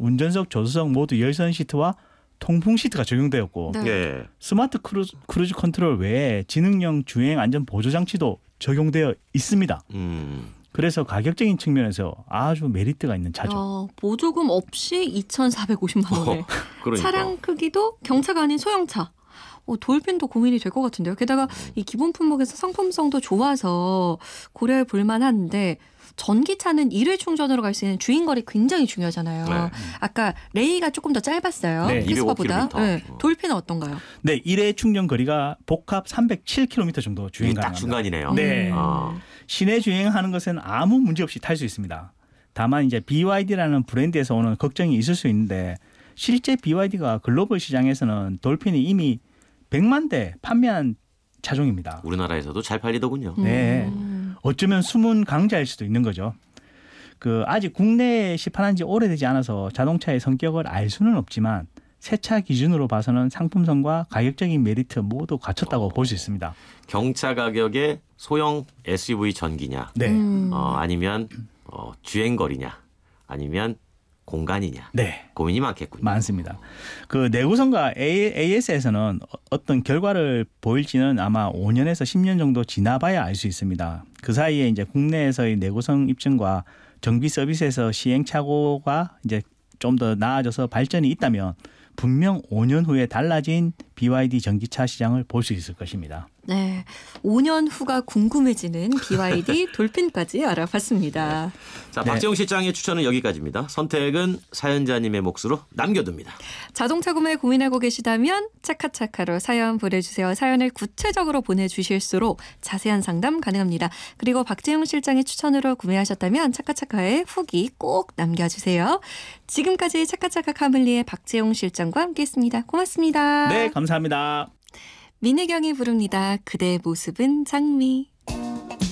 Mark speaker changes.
Speaker 1: 운전석, 조수석 모두 열선 시트와 통풍 시트가 적용되었고
Speaker 2: 네.
Speaker 3: 예.
Speaker 1: 스마트 크루즈 컨트롤 외에 지능형 주행 안전 보조 장치도 적용되어 있습니다. 그래서 가격적인 측면에서 아주 메리트가 있는 차죠.
Speaker 2: 보조금 없이 2,450만 원에
Speaker 3: 그러니까.
Speaker 2: 차량 크기도 경차가 아닌 소형차. 돌핀도 고민이 될 것 같은데요. 게다가 이 기본 품목에서 상품성도 좋아서 고려해 볼 만한데 전기차는 1회 충전으로 갈 수 있는 주행거리 굉장히 중요하잖아요.
Speaker 3: 네.
Speaker 2: 아까 레이가 조금 더 짧았어요.
Speaker 1: 네,
Speaker 2: 캐스퍼보다.
Speaker 3: 205km.
Speaker 2: 네. 돌핀은 어떤가요?
Speaker 1: 네, 1회 충전 거리가 복합 307km 정도 주행
Speaker 3: 이게 딱
Speaker 1: 가능합니다.
Speaker 3: 중간이네요.
Speaker 1: 네. 시내 주행하는 것은 아무 문제 없이 탈 수 있습니다. 다만 이제 BYD라는 브랜드에서 오는 걱정이 있을 수 있는데 실제 BYD가 글로벌 시장에서는 돌핀이 이미 100만 대 판매한 차종입니다.
Speaker 3: 우리나라에서도 잘 팔리더군요.
Speaker 1: 네. 어쩌면 숨은 강자일 수도 있는 거죠. 아직 국내에 시판한 지 오래되지 않아서 자동차의 성격을 알 수는 없지만 새 차 기준으로 봐서는 상품성과 가격적인 메리트 모두 갖췄다고 볼 수 있습니다.
Speaker 3: 경차 가격에 소형 SUV 전기냐,
Speaker 1: 네.
Speaker 3: 아니면 주행거리냐, 아니면 공간이냐.
Speaker 1: 네.
Speaker 3: 고민이 많겠군요.
Speaker 1: 많습니다. 내구성과 AS에서는 어떤 결과를 보일지는 아마 5년에서 10년 정도 지나봐야 알 수 있습니다. 그 사이에 이제 국내에서의 내구성 입증과 정비 서비스에서 시행착오가 이제 좀 더 나아져서 발전이 있다면 분명 5년 후에 달라진 BYD 전기차 시장을 볼 수 있을 것입니다.
Speaker 2: 네, 5년 후가 궁금해지는 BYD 돌핀까지 알아봤습니다.
Speaker 3: 자, 박재홍 실장의 추천은 여기까지입니다. 선택은 사연자님의 몫으로 남겨둡니다.
Speaker 2: 자동차 구매 고민하고 계시다면 차카차카로 사연 보내주세요. 사연을 구체적으로 보내주실수록 자세한 상담 가능합니다. 그리고 박재홍 실장의 추천으로 구매하셨다면 차카차카에 후기 꼭 남겨주세요. 지금까지 차카차카 카밀리의 박재홍 실장과 함께했습니다. 고맙습니다.
Speaker 1: 네, 감사합니다.
Speaker 2: 민혜경이 부릅니다. 그대의 모습은 장미.